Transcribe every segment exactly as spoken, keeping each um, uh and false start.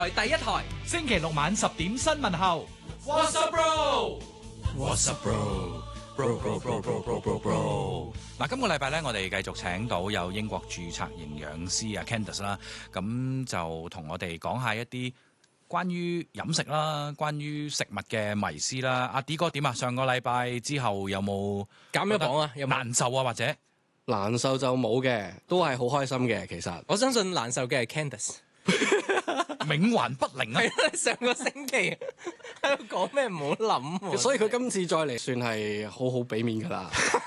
第一台，星期六晚十點新聞後 ，What's up bro？What's up bro？Bro bro bro bro bro bro bro。嗱，今個禮拜咧，我哋繼續請到有英國註冊營養師啊 Candice 啦，咁就同我哋講下一啲關於飲食啦，關於食物嘅迷思啦。阿 D 哥點啊？上個禮拜之後有冇減咗磅啊？有冇難受啊？或者難受就冇嘅，都係好開心嘅。其實我相信難受嘅係 Candice。 冥頑不靈啊！ 上個星期喺度講咩唔好諗， 所以佢今次再嚟算係好好俾面㗎啦，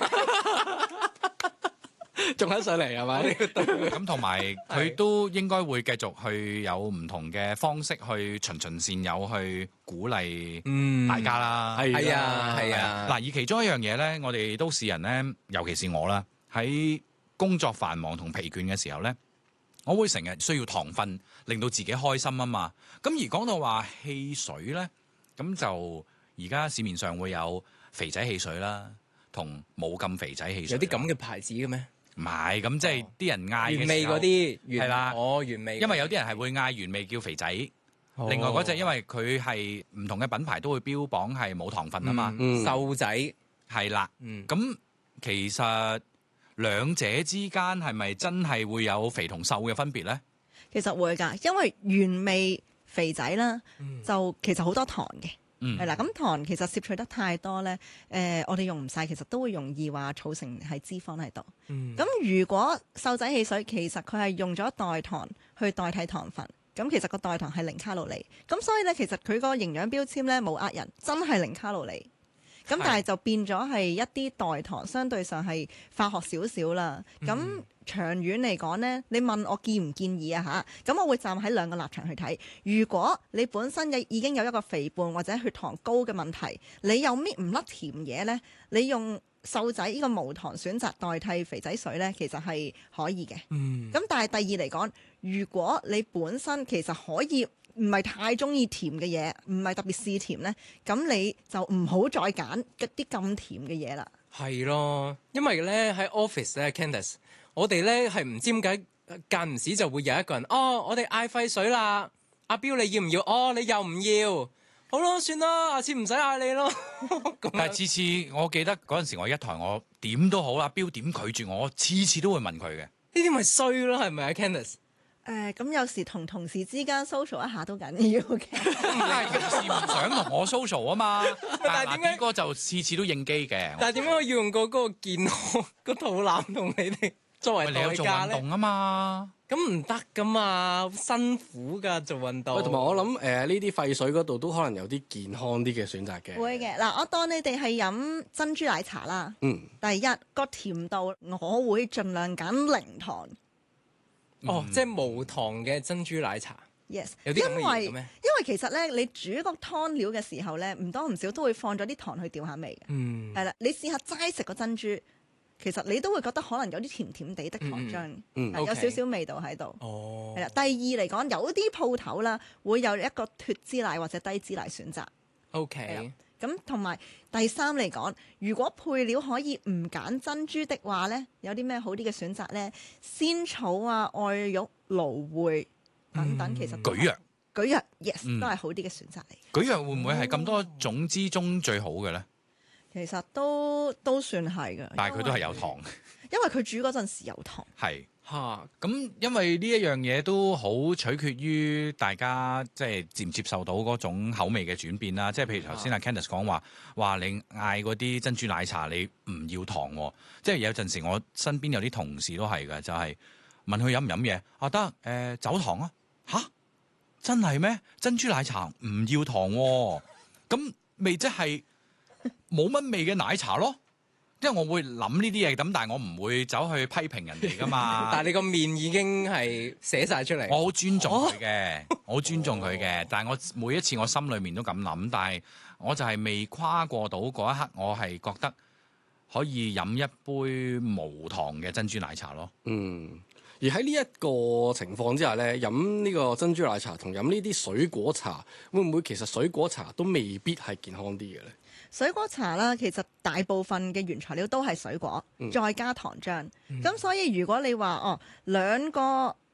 仲肯上嚟係咪？ 咁同埋佢都應該會繼續去有唔同嘅方式去循循善誘去鼓勵大家啦。 係、嗯、啊係啊！ 嗱，而其中一樣嘢咧，我哋都市人咧，尤其是我啦，喺工作繁忙同疲倦嘅時候咧，我會成日需要糖分，令到自己開心啊嘛。咁而講到話汽水咧，咁就而家市面上會有肥仔汽水啦，同冇咁肥仔汽水。 有啲咁嘅牌子嘅咩？ 唔係，咁即係啲人嗌原味嗰啲， 係啦， 哦原味。 因為有啲人係會嗌原味叫肥仔，哦、另外嗰隻因為佢係唔同嘅品牌都會標榜係冇糖分啊嘛。 嗯，瘦仔係啦。嗯，咁其實兩者之間係咪真係會有肥同瘦嘅分別咧？ 其實會㗎，因為原味肥仔啦，嗯、就其實好多糖嘅，係啦、嗯。咁糖其實攝取得太多咧，誒、呃，我哋用唔晒，其實都會容易話儲成係脂肪喺度。咁、嗯、如果瘦仔汽水其實佢係用咗代糖去代替糖分，咁其實個代糖係零卡路里，咁所以咧其實佢個營養標籤咧冇呃人，真係零卡路里。咁但係就變咗係一啲代糖，相對上係化學少少啦。咁、嗯、長遠嚟講呢，你問我建唔建議啊嚇？咁我會站喺兩個立場去睇。如果你本身已經有一個肥胖或者血糖高嘅問題，你又搣唔甩甜嘢呢？你用瘦仔呢個無糖選擇代替肥仔水呢，其實係可以嘅。嗯。咁但係第二嚟講，如果你本身其實可以唔係太中意甜嘅嘢，唔係特別試甜呢，咁你就唔好再揀一啲咁甜嘅嘢啦。 係咯，因為咧喺 office 咧 Candice，我哋咧係唔知點解間唔時就會有一個人，哦，我哋嗌廢水啦，阿標你要唔要？哦，你又唔要，好咯，算啦，下次唔使嗌你咯。 但係次次我記得嗰陣時，我一台我點都好，阿標點拒絕我，次次都會問佢嘅。呢啲咪衰咯，係咪啊 Candice？ 誒咁、呃、有時同同事之間 social 一下都緊要嘅， 但係同事唔想同我 social 啊嘛。但係點解哥就次次都應機嘅？ 但係點解我要用個嗰個健康個肚腩同你哋作為代價咧？ 你有做運動啊嘛， 咁唔得噶嘛，辛苦噶做運動。 同埋我諗誒呢啲廢水嗰度都可能有啲健康啲嘅選擇嘅。 會嘅嗱，我當你哋係飲珍珠奶茶啦。嗯，第一個甜度我會盡量揀零糖。 哦，即係無糖嘅珍珠奶茶。 Yes， 有啲咁嘅嘢嘅咩？ 因為因為其實咧，你煮個湯料嘅時候咧，唔多唔少都會放咗啲糖去調下味嘅。嗯，係啦，你試下齋食個珍珠，其實你都會覺得可能有啲甜甜地的糖漿，嗯嗯、有少少味道喺度。哦，係啦。第二嚟講，有啲鋪頭啦，會有一個脫脂奶或者低脂奶選擇。 OK。 咁同埋第三嚟講，如果配料可以唔揀珍珠的話呢，有啲咩好啲嘅選擇呢？仙草啊、愛玉、蘆薈等等，其實蒟蒻、 蒟蒻 yes、嗯、都係好啲嘅選擇嚟。 蒟蒻會唔會係咁多種之中最好嘅呢？ 其實都都算係嘅， 但係佢都係有糖， 因為佢煮嗰陣時有糖。 係。嚇，咁因為呢一樣嘢都好取決於大家即係接唔接受到嗰種口味嘅轉變啦。即係譬如頭先阿 Candice 講話，話你嗌嗰啲珍珠奶茶你唔要糖喎。即係有陣時我身邊有啲同事都係嘅，就係問佢飲唔飲嘢，啊得誒走糖啊吓？真係咩？珍珠奶茶唔要糖喎，咁咪即係冇乜味嘅奶茶咯。因為我會諗呢啲嘢咁，但係我唔會走去批評人哋噶嘛。 但係你個面已經係寫晒出嚟。 我好尊重佢嘅，哦、我好尊重佢嘅。但係我每一次我心裏面都咁諗，但係我就係未跨過到嗰一刻，我係覺得可以飲一杯無糖嘅珍珠奶茶咯。 嗯，而喺呢一個情況之下咧，飲呢個珍珠奶茶同飲呢啲水果茶，會唔會其實水果茶都未必係健康啲嘅咧？ 水果茶啦，其實大部分嘅原材料都係水果，嗯、再加糖漿。咁、嗯、所以如果你話哦兩個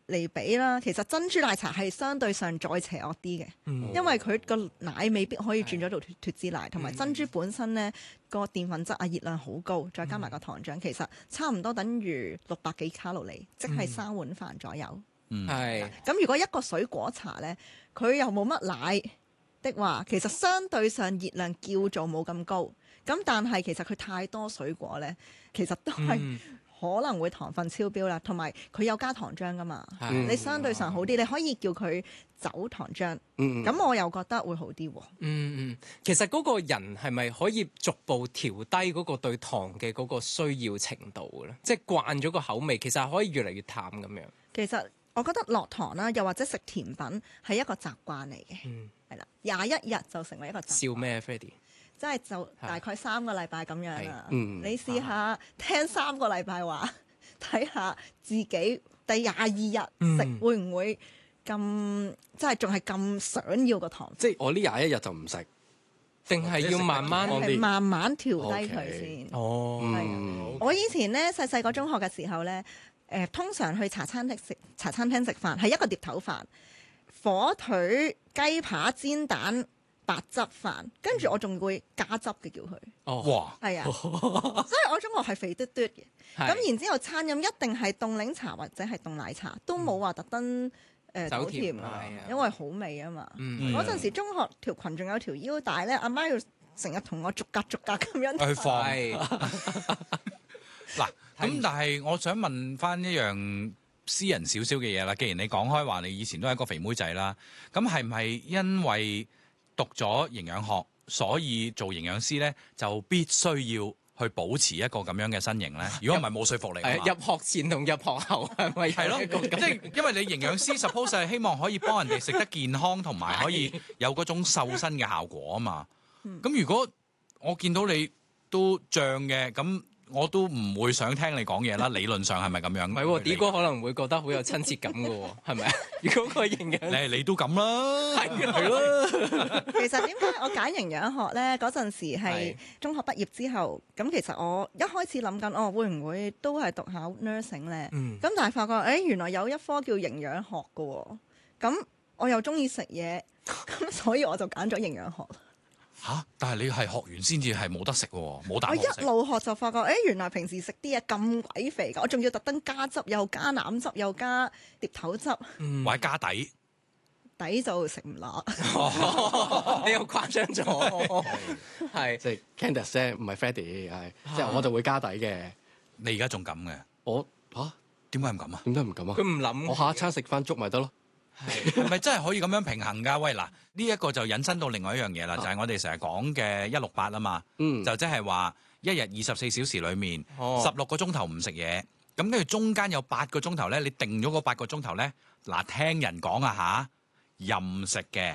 嚟比啦，其實珍珠奶茶係相對上再邪惡啲嘅， 嗯因為佢個奶未必可以轉咗做脱脱脂奶，同埋珍珠本身呢個澱粉質啊熱量好高，再加埋個糖漿，其實差唔多等於六百幾卡路里，即係三碗飯左右。 嗯係咁如果一個水果茶呢，佢又冇乜奶的話，其實相對上熱量叫做冇咁高。咁但係其實佢太多水果呢，其實都係、 嗯可能會糖分超標啦，同埋佢有加糖漿噶嘛， 係你相對上好啲，你可以叫佢走糖漿， 嗯咁我又覺得會好啲喎。 嗯嗯，其實嗰個人係咪可以逐步調低嗰個對糖嘅嗰個需要程度嘅咧？即係慣咗個口味，其實係可以越嚟越淡咁樣。 其實我覺得落糖啦，又或者食甜品係一個習慣嚟嘅， 嗯， 係啦，廿一日就成為一個習慣。 笑咩 Freddie？ 即係就大概三個禮拜咁樣啦。 嗯你試下聽三個禮拜話，睇下自己第廿二日食嗯會唔會咁，即係仲係咁想要個糖。 即係我呢廿一日就唔食。 定係要慢慢或者食係慢慢調低 OK 佢先。 哦， 係嗯我以前咧細細個中學嘅時候咧，誒、通常去茶餐廳食茶餐廳食飯係一個碟頭飯，火腿、雞扒、煎蛋、白汁飯，跟住我仲會加汁嘅叫佢。 哦， 哇！ 係啊，所以我中學係肥嘟嘟嘅。 係咁然之後餐飲一定係凍檸茶或者係凍奶茶，都冇話特登誒走走甜啊甜係啊， 因為好味啊嘛。 嗯嗰陣時中學條裙仲有條腰帶咧，阿媽要成日同我逐格逐格咁樣去放係嗱，咁但係我想問翻一樣私人少少嘅嘢啦。既然你講開話，你以前都係一個肥妹仔啦，咁係唔係因為讀咗營養學，所以做營養師咧就必須要去保持一個咁樣嘅身形咧？如果唔係冇說服力啊嘛誒入學前同入學後係咪係咯， 有一個咁即係因為你營養師 suppose 係希望可以幫人哋食得健康，同埋可以有嗰種瘦身嘅效果啊嘛。咁如果我見到你都脹嘅，咁我都唔會想聽你講嘢啦。理論上係咪咁樣？ 唔係喎，D 哥可能會覺得好有親切感嘅喎，係咪啊？如果個營你養係你都咁啦， 係係咯。 其實點解我揀營養學咧？嗰陣時係係中學畢業之後，咁其實我一開始諗緊，哦會唔會都係讀考 nursing 咧？咁、 嗯但係發覺，誒、原來有一科叫營養學嘅喎。咁我又中意食嘢，咁所以我就揀咗營養學。 嚇！但係你係學完先至係冇得食喎，冇蛋我學食。 一路學就發覺，誒原來平時食啲嘢咁鬼肥㗎，我仲要特登加汁，又加腩汁，又加碟頭汁， 嗯或者加底， 底就食唔落。 你又誇張咗，係即係 Candice 啫，唔係 Freddie，係即係我就會加底嘅。 你而家仲咁嘅？ 我嚇點解唔咁啊？ 點解唔咁啊佢？唔諗， 我下一餐食翻粥咪得咯。 係係咪真係可以咁樣平衡㗎？喂，嗱，呢一個就引申到另外一樣嘢啦， 啊就係我哋成日講嘅一六八啊嘛， 嗯， 就即係話一日二十四小時裡面哦十六個鐘頭唔食嘢，咁跟住中間有八個鐘頭咧，你定咗嗰八個鐘頭咧，嗱聽人講啊吓，任食嘅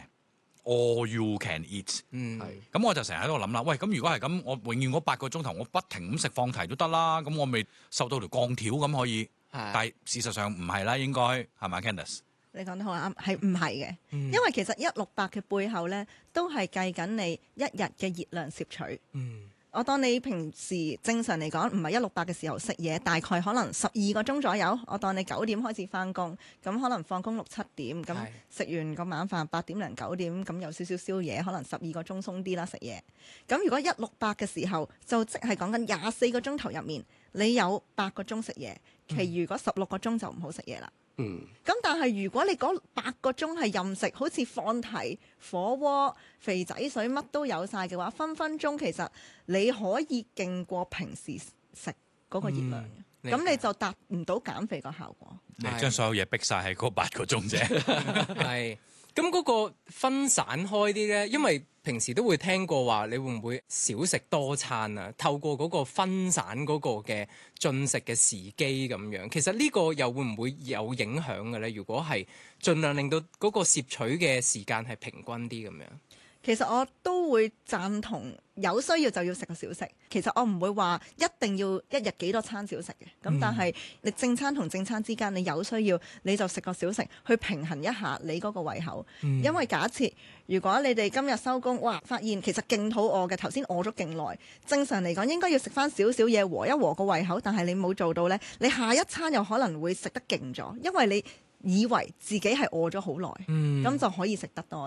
all you can eat。 嗯係咁我就成日喺度諗啦，喂，咁如果係咁，我永遠嗰八個鐘頭我不停咁食放題都得啦，咁我咪瘦到條鋼條咁可以。但係係事實上唔係啦，應該係咪 Candice？ 你講得好啱，係唔係嘅？ 嗯因為其實一六八嘅背後咧，都係計緊你一日嘅熱量攝取。 嗯我當你平時正常嚟講，唔係一六八嘅時候食嘢，大概可能十二個鐘左右。我當你九點開始翻工，咁可能放工六七點，咁係食完個晚飯八點零九點，咁有少少宵夜，可能十二個鐘鬆啲啦食嘢。咁如果一六八嘅時候，就即係講緊廿四個鐘頭入面，你有八個鐘食嘢，其餘嗰十六個鐘就唔好食嘢啦。 嗯咁但係如果你嗰八個鐘係任食，好似放題、火鍋、肥仔水乜都有晒嘅話，分分鐘其實你可以勁過平時食嗰個熱量嘅， 嗯咁、你就達唔到減肥個效果。 你將所有嘢逼晒喺嗰八個鐘啫。 係。咁嗰個分散開啲咧，因為平時都會聽過話，你會唔會少食多餐啊？透過嗰個分散嗰個嘅進食嘅時機咁樣，其實呢個又會唔會有影響嘅咧？如果係盡量令到嗰個攝取嘅時間係平均啲咁樣。 其實我都會贊同，有需要就要食個小食。其實我唔會話一定要一日幾多餐小食嘅。咁、 嗯但係你正餐同正餐之間，你有需要你就食個小食，去平衡一下你嗰個胃口。 嗯因為假設如果你哋今日收工，哇，發現其實勁肚餓嘅，頭先餓咗勁耐。正常嚟講應該要食翻少少嘢和一和個胃口，但係你冇做到呢，你下一餐又可能會食得勁咗，因為你以為自己係餓咗好耐，咁、 嗯就可以食得多。